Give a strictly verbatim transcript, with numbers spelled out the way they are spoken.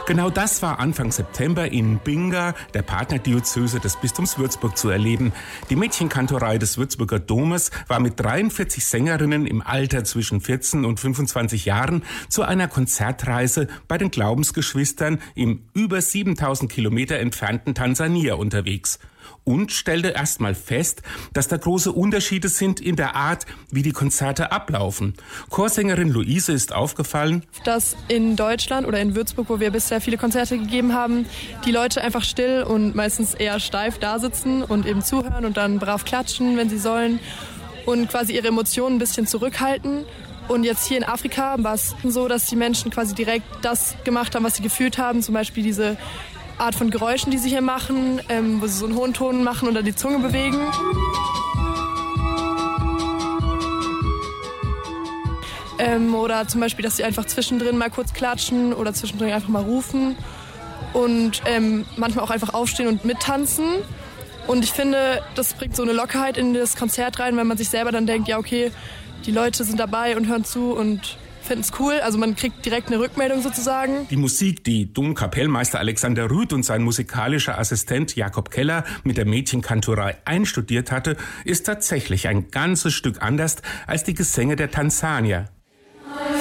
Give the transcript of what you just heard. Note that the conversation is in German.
Genau das war Anfang September in Binga, der Partnerdiözese des Bistums Würzburg, zu erleben. Die Mädchenkantorei des Würzburger Domes war mit dreiundvierzig Sängerinnen im Alter zwischen vierzehn und fünfundzwanzig Jahren zu einer Konzertreise bei den Glaubensgeschwistern im über siebentausend Kilometer entfernten Tansania unterwegs und stellte erstmal fest, dass da große Unterschiede sind in der Art, wie die Konzerte ablaufen. Chorsängerin Luise ist aufgefallen, dass in Deutschland oder in Würzburg, wo wir bisher viele Konzerte gegeben haben, die Leute einfach still und meistens eher steif da sitzen und eben zuhören und dann brav klatschen, wenn sie sollen, und quasi ihre Emotionen ein bisschen zurückhalten. Und jetzt hier in Afrika war es so, dass die Menschen quasi direkt das gemacht haben, was sie gefühlt haben, zum Beispiel diese Art von Geräuschen, die sie hier machen, ähm, wo sie so einen hohen Ton machen und dann die Zunge bewegen. Ähm, oder zum Beispiel, dass sie einfach zwischendrin mal kurz klatschen oder zwischendrin einfach mal rufen und ähm, manchmal auch einfach aufstehen und mittanzen. Und ich finde, das bringt so eine Lockerheit in das Konzert rein, wenn man sich selber dann denkt, ja okay, die Leute sind dabei und hören zu und finden es cool. Also man kriegt direkt eine Rückmeldung sozusagen. Die Musik, die Domkapellmeister Alexander Rüth und sein musikalischer Assistent Jakob Keller mit der Mädchenkantorei einstudiert hatte, ist tatsächlich ein ganzes Stück anders als die Gesänge der Tansanier.